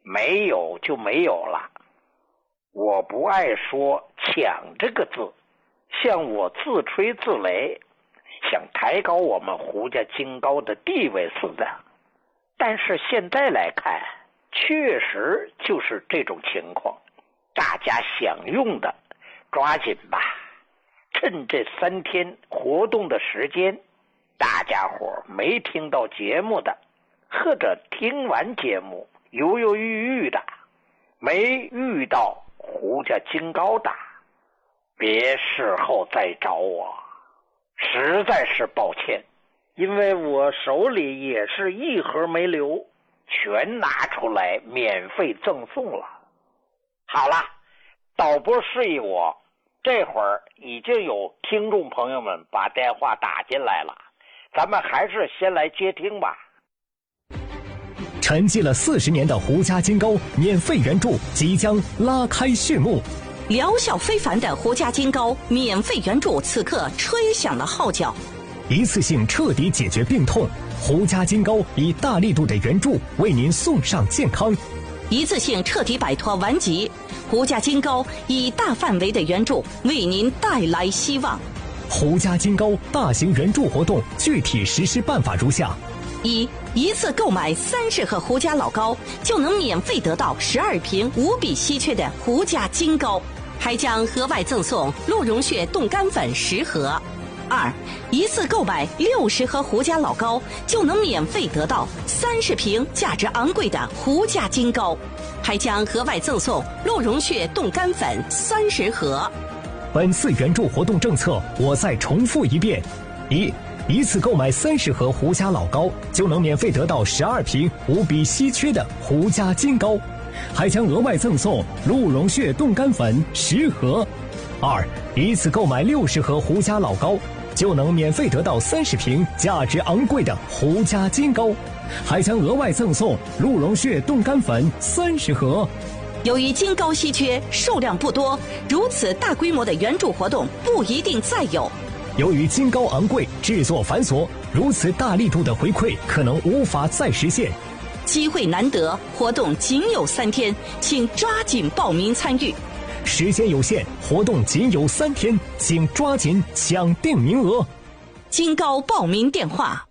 没有就没有了。我不爱说抢这个字，像我自吹自擂，想抬高我们胡家金高的地位似的。但是现在来看，确实就是这种情况。大家想用的抓紧吧，趁这3天活动的时间，大家伙没听到节目的，或者听完节目犹犹豫豫的，没遇到胡家金高的，别事后再找我，实在是抱歉，因为我手里也是一盒没留，全拿出来免费赠送了。好了，导播示意我，这会儿已经有听众朋友们把电话打进来了，咱们还是先来接听吧。 沉寂了40年的胡家金高免费援助即将拉开序幕， 疗效非凡的胡家金高免费援助此刻吹响了号角， 一次性彻底解决病痛，胡家金高以大力度的援助为您送上健康， 一次性彻底摆脱顽疾，胡家金高以大范围的援助为您带来希望。 胡家金高大型援助活动具体实施办法如下： 一次购买30盒胡家老高，就能免费得到12瓶无比稀缺的胡家金高，还将额外赠送鹿茸血冻干粉10盒。一次购买60盒胡家老高，就能免费得到30瓶价值昂贵的胡家金高，还将额外赠送鹿茸血冻干粉30盒。 本次援助活动政策我再重复一遍：一次购买30盒胡家老高，就能免费得到12瓶无比稀缺的胡家金高，还将额外赠送鹿茸血冻干粉10盒。一次购买60盒胡家老高，就能免费得到30瓶价值昂贵的胡家金高，还将额外赠送鹿茸血冻干粉30盒。 由于金高稀缺，数量不多，如此大规模的援助活动不一定再有。 由于金高昂贵，制作繁琐，如此大力度的回馈可能无法再实现。 机会难得，活动仅有3天，请抓紧报名参与。 时间有限，活动仅有3天，请抓紧抢定名额。 金高报名电话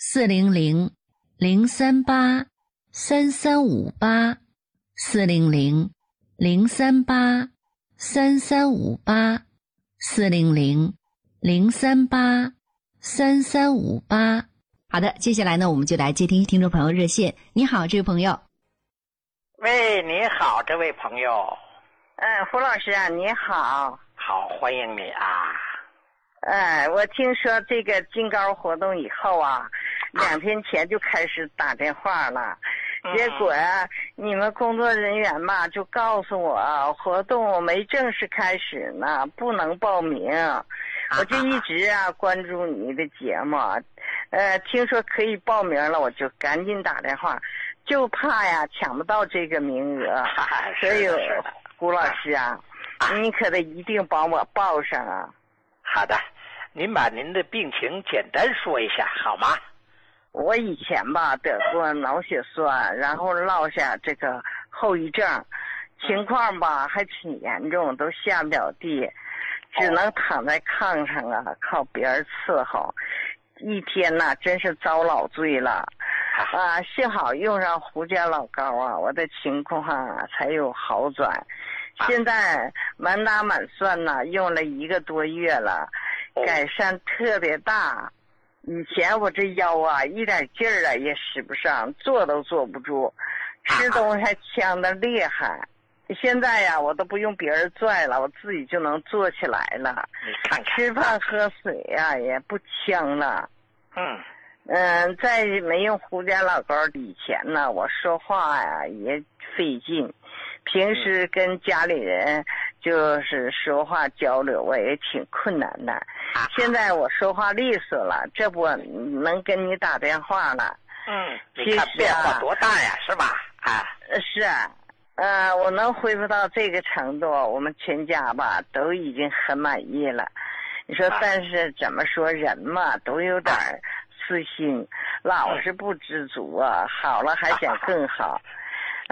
400-038-3358，400-038-3358。好的，接下来呢，我们就来接听听众朋友热线。你好，这位朋友。 喂，你好，这位朋友。 胡老师啊，你好。 好，欢迎你啊。 我听说这个金高活动以后啊，2天前就开始打电话了。结果你们工作人员嘛就告诉我，活动没正式开始呢，不能报名。我就一直关注你的节目，听说可以报名了，我就赶紧打电话，就怕抢不到这个名额。所以胡老师你可得一定帮我报上啊。 好的，您把您的病情简单说一下好吗？ 我以前吧得过脑血栓，然后落下这个后遗症，情况吧还挺严重，都下不了地，只能躺在炕上靠别人伺候，一天真是遭老罪了。幸好用上胡家老高我的情况才有好转。现在满打满算用了1个多月了，改善特别大。以前我这腰一点劲儿也使不上，坐都坐不住，吃东西还呛得厉害。现在我都不用别人拽了，我自己就能坐起来了。 你看看， 吃饭喝水也不呛了。在没用胡家老高以前呢，我说话也费劲，平时跟家里人就是说话交流也挺困难的。现在我说话利索了，这不能跟你打电话了。 你看变化多大呀，是吧？ 是我能恢复到这个程度，我们全家吧都已经很满意了。你说，但是怎么说，人嘛都有点私心，老是不知足好了还想更好。